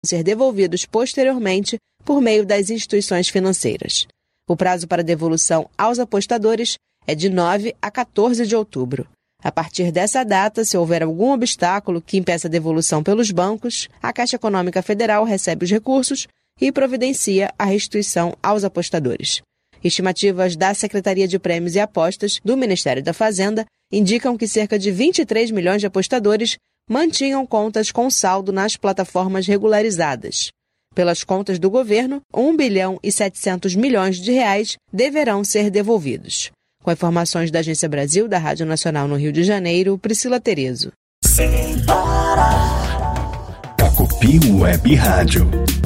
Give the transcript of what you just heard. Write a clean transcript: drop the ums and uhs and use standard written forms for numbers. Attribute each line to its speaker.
Speaker 1: ser devolvidos posteriormente por meio das instituições financeiras. O prazo para devolução aos apostadores é de 9 a 14 de outubro. A partir dessa data, se houver algum obstáculo que impeça a devolução pelos bancos, a Caixa Econômica Federal recebe os recursos e providencia a restituição aos apostadores. Estimativas da Secretaria de Prêmios e Apostas do Ministério da Fazenda indicam que cerca de 23 milhões de apostadores mantinham contas com saldo nas plataformas regularizadas. Pelas contas do governo, 1 bilhão e 700 milhões de reais deverão ser devolvidos. Com informações da Agência Brasil, da Rádio Nacional no Rio de Janeiro, Priscila Terezo.
Speaker 2: Pacopi Web Rádio.